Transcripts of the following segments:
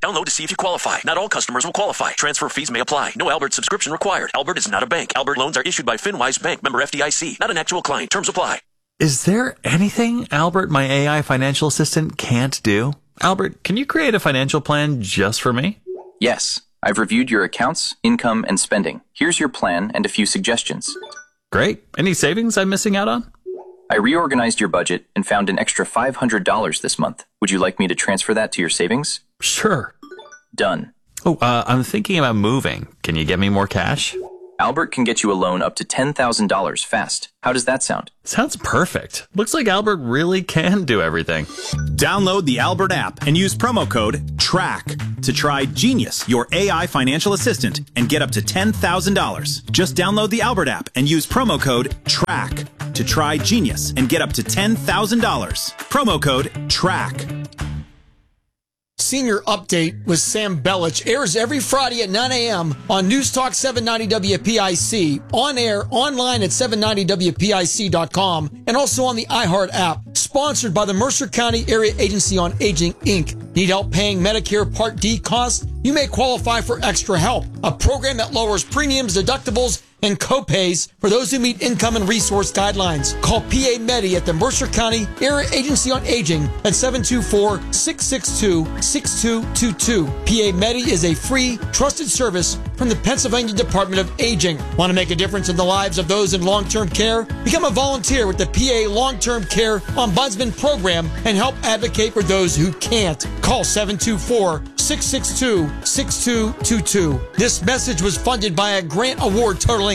Download to see if you qualify. Not all customers will qualify. Transfer fees may apply. No Albert subscription required. Albert is not a bank. Albert loans are issued by FinWise Bank, member FDIC. Not an actual client. Terms apply. Is there anything Albert, my AI financial assistant, can't do? Albert, can you create a financial plan just for me? Yes. I've reviewed your accounts, income, and spending. Here's your plan and a few suggestions. Great. Any savings I'm missing out on? I reorganized your budget and found an extra $500 this month. Would you like me to transfer that to your savings? Sure. Done. Oh, I'm thinking about moving. Can you get me more cash? Albert can get you a loan up to $10,000 fast. How does that sound? Sounds perfect. Looks like Albert really can do everything. Download the Albert app and use promo code TRACK to try Genius, your AI financial assistant, and get up to $10,000. Just download the Albert app and use promo code TRACK to try Genius and get up to $10,000. Promo code TRACK. Senior Update with Sam Belich airs every Friday at 9 a.m. on News Talk 790 WPIC, on air, online at 790WPIC.com, and also on the iHeart app. Sponsored by the Mercer County Area Agency on Aging, Inc. Need help paying Medicare Part D costs? You may qualify for Extra Help, a program that lowers premiums, deductibles, and copays for those who meet income and resource guidelines. Call PA Medi at the Mercer County Area Agency on Aging at 724-662-6222. PA Medi is a free, trusted service from the Pennsylvania Department of Aging. Want to make a difference in the lives of those in long-term care? Become a volunteer with the PA Long-Term Care Ombudsman Program and help advocate for those who can't. Call 724-662-6222. This message was funded by a grant award totaling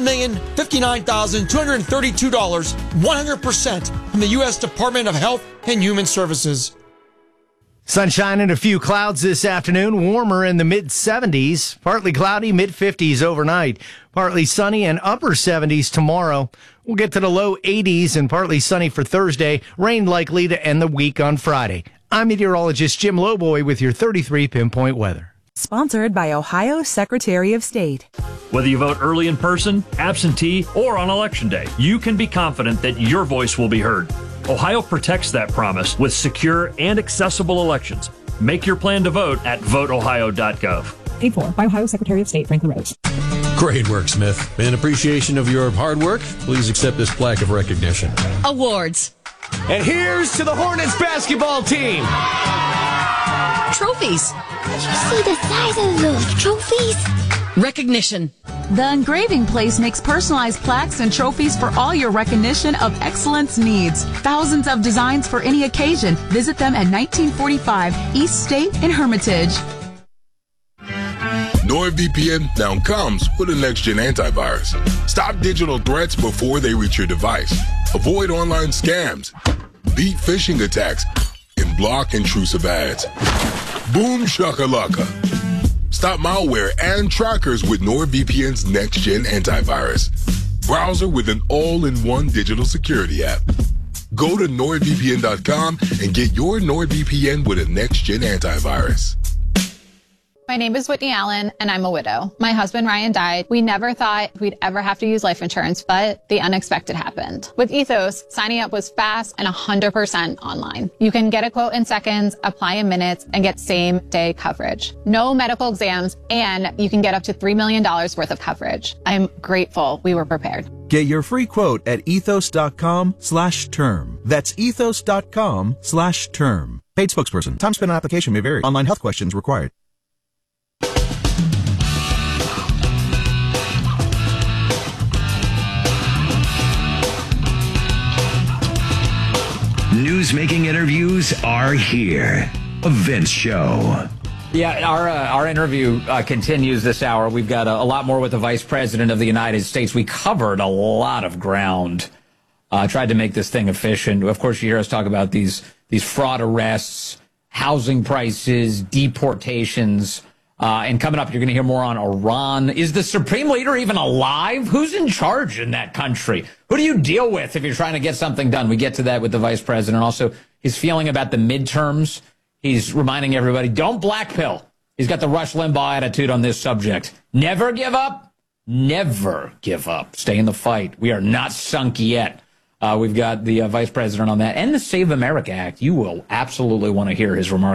$1,059,232, 100% from the U.S. Department of Health and Human Services. Sunshine and a few clouds this afternoon, warmer in the mid-70s, partly cloudy, mid-50s overnight, partly sunny and upper 70s tomorrow. We'll get to the low 80s and partly sunny for Thursday, rain likely to end the week on Friday. I'm meteorologist Jim Lowboy with your 33 pinpoint weather. Sponsored by Ohio Secretary of State. Whether you vote early in person, absentee, or on Election Day, you can be confident that your voice will be heard. Ohio protects that promise with secure and accessible elections. Make your plan to vote at voteohio.gov. Paid for by Ohio Secretary of State Franklin Rhodes. Great work, Smith. In appreciation of your hard work, please accept this plaque of recognition. Awards. And here's to the Hornets basketball team. Trophies. Did you see the size of those trophies? Recognition. The Engraving Place makes personalized plaques and trophies for all your recognition of excellence needs. Thousands of designs for any occasion. Visit them at 1945 East State in Hermitage. NordVPN now comes with a next-gen antivirus. Stop digital threats before they reach your device. Avoid online scams. Beat phishing attacks. And block intrusive ads. Boom shakalaka. Stop malware and trackers with NordVPN's next-gen antivirus. Browser with an all-in-one digital security app. Go to NordVPN.com and get your NordVPN with a next-gen antivirus. My name is Whitney Allen, and I'm a widow. My husband, Ryan, died. We never thought we'd ever have to use life insurance, but the unexpected happened. With Ethos, signing up was fast and 100% online. You can get a quote in seconds, apply in minutes, and get same-day coverage. No medical exams, and you can get up to $3 million worth of coverage. I'm grateful we were prepared. Get your free quote at ethos.com/term. That's ethos.com/term. Paid spokesperson. Time spent on application may vary. Online health questions required. News-making interviews are here. A Vince Show. Yeah, our interview continues this hour. We've got a lot more with the Vice President of the United States. We covered a lot of ground. Tried to make this thing efficient. Of course, you hear us talk about these fraud arrests, housing prices, deportations. And coming up, you're going to hear more on Iran. Is the Supreme Leader even alive? Who's in charge in that country? Who do you deal with if you're trying to get something done? We get to that with the Vice President. Also, his feeling about the midterms. He's reminding everybody, don't black pill. He's got the Rush Limbaugh attitude on this subject. Never give up. Never give up. Stay in the fight. We are not sunk yet. We've got the Vice President on that. And the Save America Act. You will absolutely want to hear his remarks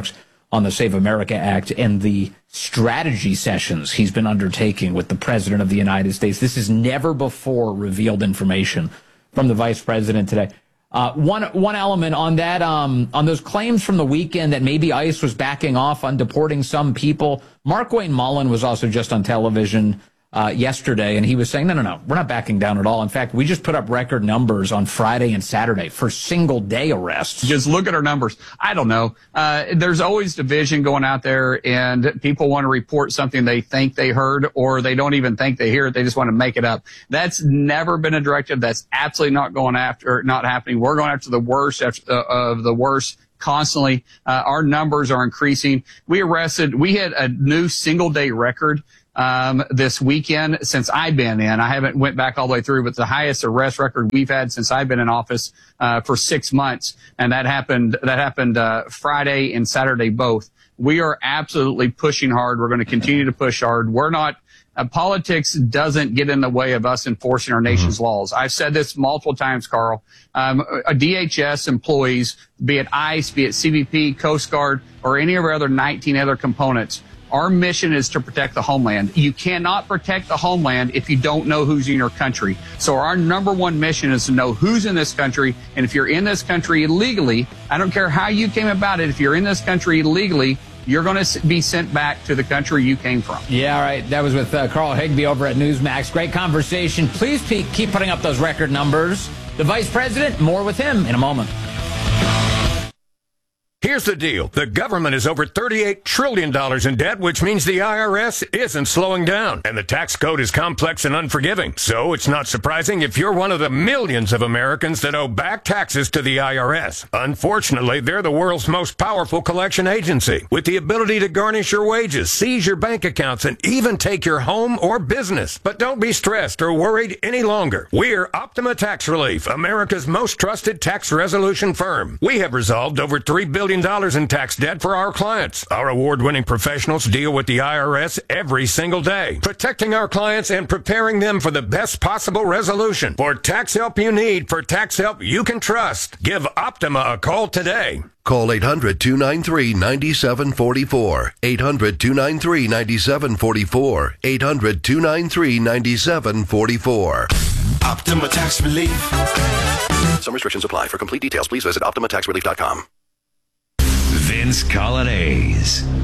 on the Save America Act and the strategy sessions he's been undertaking with the President of the United States. This is never before revealed information from the Vice President today. One element on that, on those claims from the weekend that maybe ICE was backing off on deporting some people. Markwayne Mullin was also just on television yesterday, and he was saying, no, we're not backing down at all. In fact, we just put up record numbers on Friday and Saturday for single-day arrests. Just look at our numbers. I don't know. There's always division going out there, and people want to report something they think they heard, or they don't even think they hear it. They just want to make it up. That's never been a directive. That's absolutely not happening. We're going after the worst of the worst. Constantly, our numbers are increasing. We had a new single-day record this weekend since I've been in. I haven't went back all the way through, but the highest arrest record we've had since I've been in office for 6 months, and that happened Friday and Saturday both. We are absolutely pushing hard. We're going to continue to push hard. We're not. Politics doesn't get in the way of us enforcing our nation's laws. I've said this multiple times, Carl. DHS employees, be it ICE, be it CBP, Coast Guard, or any of our other 19 other components, our mission is to protect the homeland. You cannot protect the homeland if you don't know who's in your country. So our number one mission is to know who's in this country. And if you're in this country illegally, I don't care how you came about it, if you're in this country illegally, you're going to be sent back to the country you came from. Yeah, all right. That was with Carl Higbee over at Newsmax. Great conversation. Please keep putting up those record numbers. The Vice President, more with him in a moment. Here's the deal. The government is over $38 trillion in debt, which means the IRS isn't slowing down. And the tax code is complex and unforgiving. So it's not surprising if you're one of the millions of Americans that owe back taxes to the IRS. Unfortunately, they're the world's most powerful collection agency, with the ability to garnish your wages, seize your bank accounts, and even take your home or business. But don't be stressed or worried any longer. We're Optima Tax Relief, America's most trusted tax resolution firm. We have resolved over $3 billion in tax debt for our clients. Our award-winning professionals deal with the IRS every single day, protecting our clients and preparing them for the best possible resolution. For tax help you need, for tax help you can trust, give Optima a call today. Call 800-293-9744. 800-293-9744. 800-293-9744. Optima Tax Relief. Some restrictions apply. For complete details, please visit OptimaTaxRelief.com. Vince Coglianese.